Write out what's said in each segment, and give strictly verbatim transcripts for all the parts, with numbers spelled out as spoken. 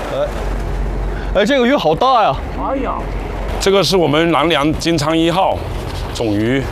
哎，这个鱼好大呀！ 哎呀， 这个是我们南梁金鲳一号种鱼。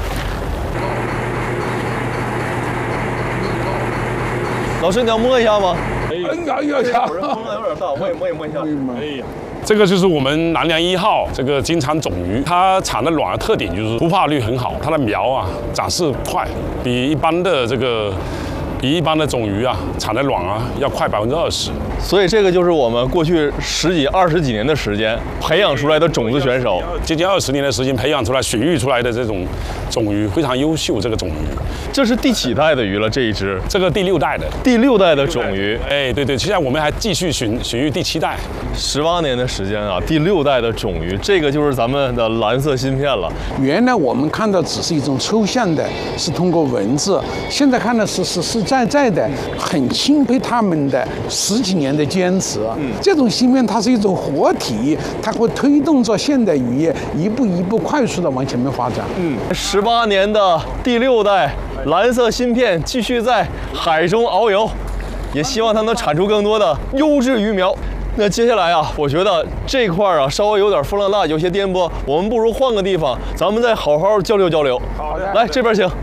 老师，你要摸一下吗？ 哎呀呀呀！ 风浪有点大，我也摸一摸一下。 哎呀， 这个就是我们南梁一号这个金鲳种鱼，它产的卵的特点就是孵化率很好，它的苗啊长势快，比一般的这个。比一般的种鱼啊，产的卵啊要快百分之二十， 所以这个就是我们过去十几、二十几年的时间培养出来的种子选手， 接近二十年的时间培养出来、选育出来的这种种鱼非常优秀。这个种鱼， 这是第几代的鱼了？这一只， 这个第六代的， 第六代的种鱼。 哎，对对，现在我们还继续选选育第七代， 十八年的时间啊，第六代的种鱼，这个就是咱们的蓝色芯片了。 原来我们看到只是一种抽象的，是通过文字，现在看的是实实在在的，很钦佩他们的十几年的坚持。嗯，这种芯片它是一种活体，它会推动着现代渔业一步一步快速的往前面发展。 嗯，十八年的第六代蓝色芯片继续在海中遨游，也希望它能产出更多的优质鱼苗。那接下来啊，我觉得这块儿啊稍微有点风浪大，有些颠簸，我们不如换个地方，咱们再好好交流交流。 好的， 来这边请。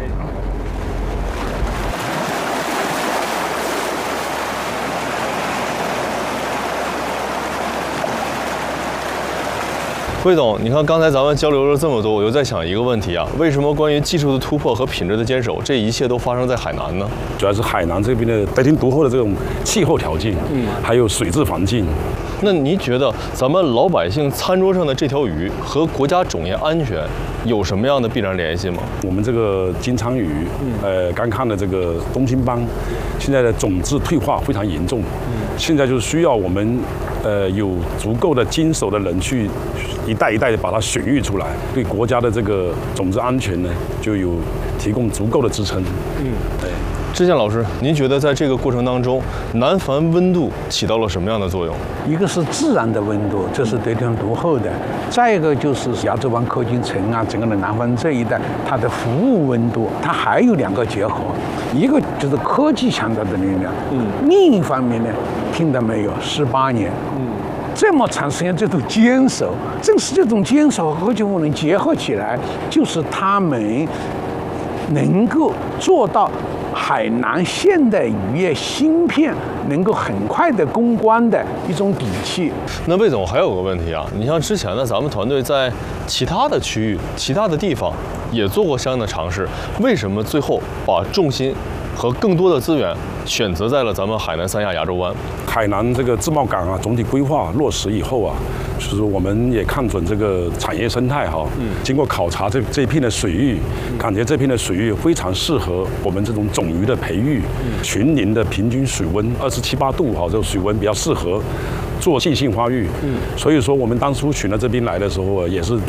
魏总，你看刚才咱们交流了这么多，我就在想一个问题啊，为什么关于技术的突破和品质的坚守，这一切都发生在海南呢？ 主要是海南这边的得天独厚的这种气候条件，嗯，还有水质环境。 那您觉得咱们老百姓餐桌上的这条鱼和国家种业安全有什么样的必然联系吗？ 我们这个金鲳鱼，呃，刚看的这个东星斑，现在的种质退化非常严重，现在就是需要我们呃有足够的经手的人去一代一代的把它选育出来，对国家的这个种子安全呢就有提供足够的支撑。嗯，对。 知县老师，您觉得在这个过程当中，南繁温度起到了什么样的作用？ 一个是自然的温度，这是得天独厚的；再一个就是亚洲湾科技城啊，整个的南方这一带，它的服务温度，它还有两个结合，一个就是科技强大的力量，嗯，另一方面呢，听到没有，十八年，嗯，这么长时间这种坚守，正是这种坚守和科技赋能结合起来，就是他们能够做到海南现代渔业芯片能够很快的攻关的一种底气。 那魏总还有个问题啊，你像之前呢，咱们团队在其他的区域、其他的地方也做过相应的尝试，为什么最后把重心和更多的资源选择在了咱们海南三亚亚洲湾？ 海南这个自贸港啊，总体规划落实以后啊，就是我们也看准这个产业生态哈，嗯，经过考察这这一片的水域，感觉这片的水域非常适合我们这种种鱼的培育，群龄的平均水温二十七八度哈，这个水温比较适合做细性发育，嗯，所以说我们当初选到这边来的时候啊，也是。